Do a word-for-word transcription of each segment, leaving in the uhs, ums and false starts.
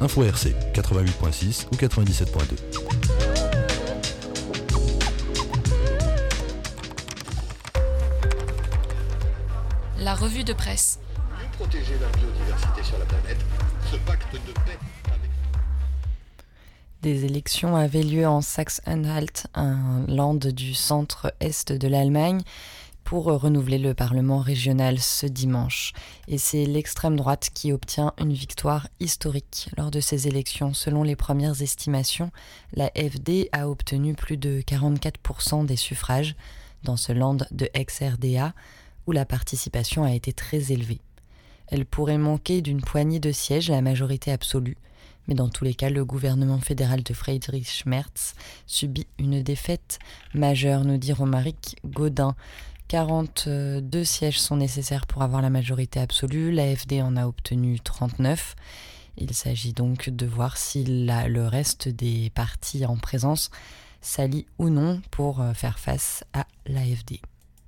Info R C quatre-vingt-huit virgule six ou quatre-vingt-dix-sept virgule deux. La revue de presse. Mieux protéger la biodiversité sur la planète, ce pacte de paix avec... Des élections avaient lieu en Saxe-Anhalt, un land du centre-est de l'Allemagne, pour renouveler le Parlement régional ce dimanche. Et c'est l'extrême droite qui obtient une victoire historique lors de ces élections. Selon les premières estimations, la A F D a obtenu plus de quarante-quatre pour cent des suffrages dans ce land de ex-R D A, où la participation a été très élevée. Elle pourrait manquer d'une poignée de sièges à la majorité absolue, mais dans tous les cas, le gouvernement fédéral de Friedrich Merz subit une défaite majeure, nous dit Romaric Gaudin. quarante-deux sièges sont nécessaires pour avoir la majorité absolue, l'A F D en a obtenu trente-neuf. Il s'agit donc de voir si la, le reste des partis en présence s'allient ou non pour faire face à l'A F D.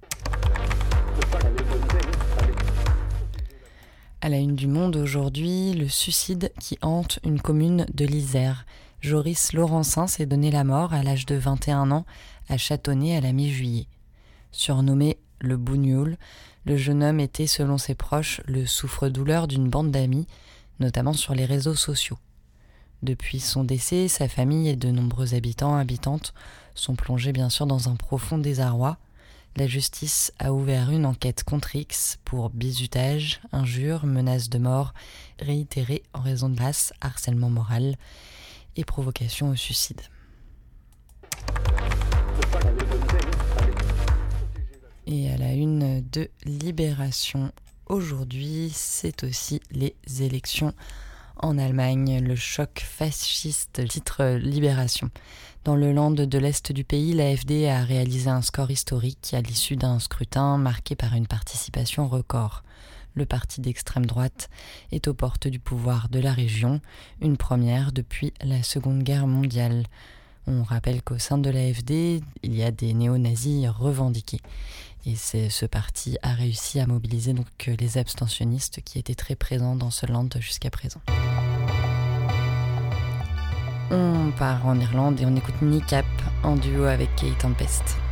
À la une du Monde aujourd'hui, le suicide qui hante une commune de l'Isère. Joris Laurencin s'est donné la mort à l'âge de vingt et un ans à Châtonnay à la mi-juillet. Surnommé le Bougnoul, le jeune homme était, selon ses proches, le souffre-douleur d'une bande d'amis, notamment sur les réseaux sociaux. Depuis son décès, sa famille et de nombreux habitants, habitantes sont plongés bien sûr dans un profond désarroi. La justice a ouvert une enquête contre X pour bizutage, injures, menaces de mort réitérées en raison de masse, harcèlement moral et provocation au suicide. Et à la une de Libération aujourd'hui, c'est aussi les élections en Allemagne. Le choc fasciste, titre Libération. Dans le land de l'Est du pays, l'A F D a réalisé un score historique à l'issue d'un scrutin marqué par une participation record. Le parti d'extrême droite est aux portes du pouvoir de la région, une première depuis la Seconde Guerre mondiale. On rappelle qu'au sein de l'A F D, il y a des néo-nazis revendiqués. Et c'est, ce parti a réussi à mobiliser donc les abstentionnistes qui étaient très présents dans ce land jusqu'à présent. On part en Irlande et on écoute Nick Cap en duo avec Kate Tempest.